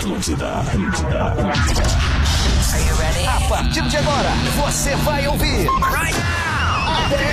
Atlântida. A partir de agora, você vai ouvir